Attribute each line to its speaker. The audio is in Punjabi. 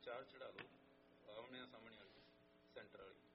Speaker 1: ਚਾਰ ਚੜਾ ਲਓ ਆਮਣੇ ਸਾਹਮਣੇ ਵਾਲੀ ਸੈਂਟਰ ਵਾਲੀ।